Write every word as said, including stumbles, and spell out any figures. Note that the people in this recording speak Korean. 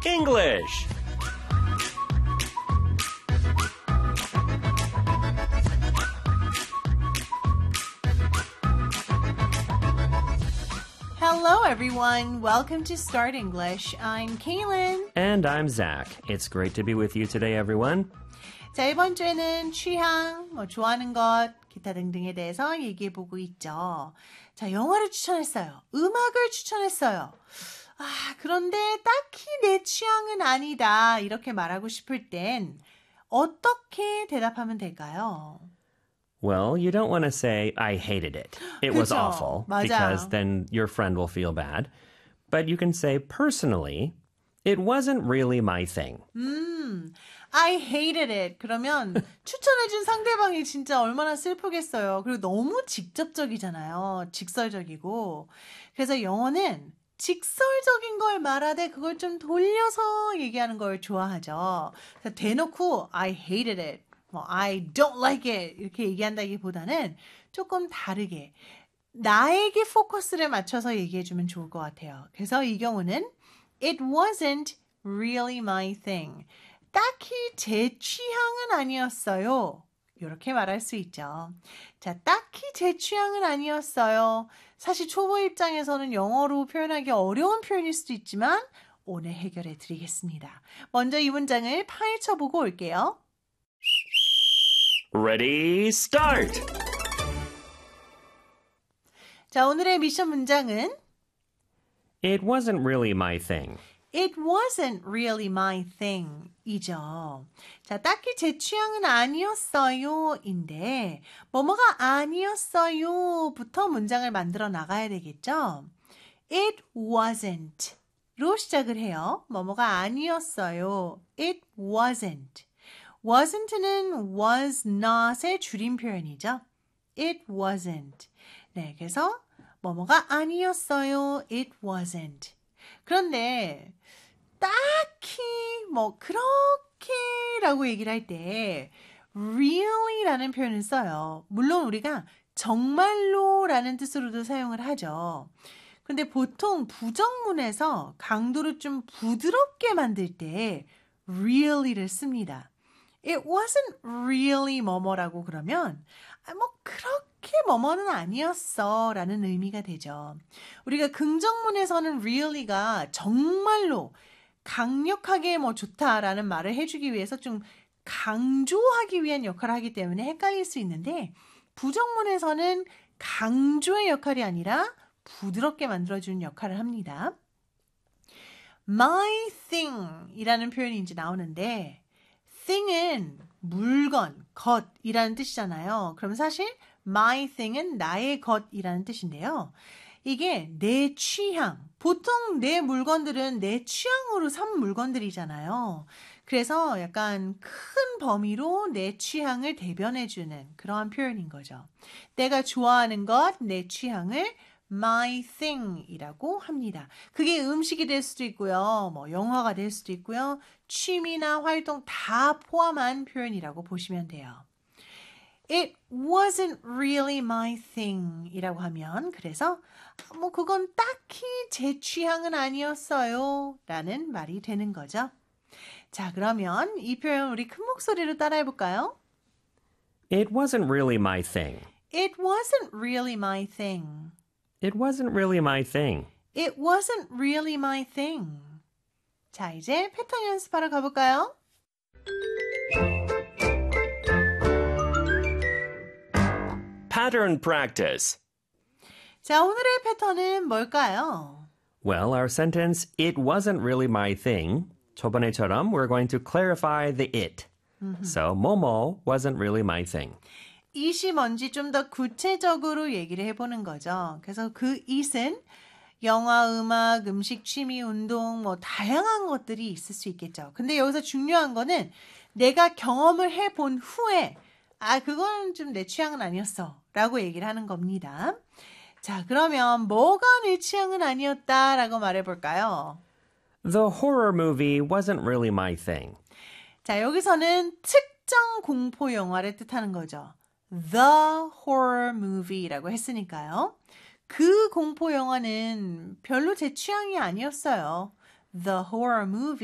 English. Hello, everyone. Welcome to Start English. I'm Kaylin. And I'm Zach. It's great to be with you today, everyone. 자, 이번 주에는 취향, 뭐 좋아하는 것, 기타 등등에 대해서 얘기해보고 있죠. 자, 영화를 추천했어요. 음악을 추천했어요. 아, 그런데 딱히 내 취향은 아니다. 이렇게 말하고 싶을 땐 어떻게 대답하면 될까요? Well, you don't want to say, I hated it. It was 그쵸. awful. 맞아요. Because then your friend will feel bad. But you can say, personally, it wasn't really my thing. 음, I hated it. 그러면 추천해준 상대방이 진짜 얼마나 슬프겠어요. 그리고 너무 직접적이잖아요. 직설적이고. 그래서 영어는 직설적인 걸 말하되 그걸 좀 돌려서 얘기하는 걸 좋아하죠. 그래서 대놓고 I hated it. 뭐, I don't like it 이렇게 얘기한다기보다는 조금 다르게 나에게 포커스를 맞춰서 얘기해주면 좋을 것 같아요. 그래서 이 경우는 It wasn't really my thing. 딱히 제 취향은 아니었어요. 이렇게 말할 수 있죠. 자, 딱히 제 취향은 아니었어요. 사실 초보 입장에서는 영어로 표현하기 어려운 표현일 수도 있지만 오늘 해결해 드리겠습니다. 먼저 이 문장을 파헤쳐보고 올게요. Ready, start! 자, 오늘의 미션 문장은 It wasn't really my thing. It wasn't really my thing 이죠. 자, 딱히 제 취향은 아니었어요 인데 뭐뭐가 아니었어요 부터 문장을 만들어 나가야 되겠죠. It wasn't 로 시작을 해요. 뭐뭐가 아니었어요. It wasn't. wasn't는 was not의 줄임 표현이죠. It wasn't. 네, 그래서 뭐뭐가 아니었어요. It wasn't. 그런데 딱히 뭐 그렇게라고 얘기를 할 때 really라는 표현을 써요. 물론 우리가 정말로라는 뜻으로도 사용을 하죠. 근데 보통 부정문에서 강도를 좀 부드럽게 만들 때 really를 씁니다. It wasn't really 뭐뭐라고 그러면 아, 뭐 그렇게 뭐뭐는 아니었어 라는 의미가 되죠. 우리가 긍정문에서는 really가 정말로 강력하게 뭐 좋다라는 말을 해주기 위해서 좀 강조하기 위한 역할을 하기 때문에 헷갈릴 수 있는데 부정문에서는 강조의 역할이 아니라 부드럽게 만들어주는 역할을 합니다. My thing 이라는 표현이 이제 나오는데 thing은 물건, 것이라는 뜻이잖아요. 그럼 사실 my thing은 나의 것이라는 뜻인데요. 이게 내 취향, 보통 내 물건들은 내 취향으로 산 물건들이잖아요. 그래서 약간 큰 범위로 내 취향을 대변해주는 그러한 표현인 거죠. 내가 좋아하는 것, 내 취향을 my thing이라고 합니다. 그게 음식이 될 수도 있고요. 뭐 영화가 될 수도 있고요. 취미나 활동 다 포함한 표현이라고 보시면 돼요. It wasn't really my thing 이라고 하면 그래서 뭐 그건 딱히 제 취향은 아니었어요 라는 말이 되는 거죠. 자, 그러면 이 표현 우리 큰 목소리로 따라해 볼까요? It wasn't really my thing. It wasn't really my thing. It wasn't really my thing. It wasn't really my thing. 자, 이제 패턴 연습하러 가볼까요? Pattern practice. 자, 오늘의 패턴은 뭘까요? Well, our sentence, it wasn't really my thing. 저번에처럼 we're going to clarify the it. So, 뭐뭐 wasn't really my thing. it이 뭔지 좀 더 구체적으로 얘기를 해보는 거죠. 그래서 그 it은 영화, 음악, 음식, 취미, 운동 뭐 다양한 것들이 있을 수 있겠죠. 근데 여기서 중요한 거는 내가 경험을 해본 후에 아, 그건 좀 내 취향은 아니었어 라고 얘기를 하는 겁니다. 자, 그러면 뭐가 내 취향은 아니었다 라고 말해볼까요? The horror movie wasn't really my thing. 자, 여기서는 특정 공포 영화를 뜻하는 거죠. The horror movie라고 했으니까요. 그 공포 영화는 별로 제 취향이 아니었어요. The horror movie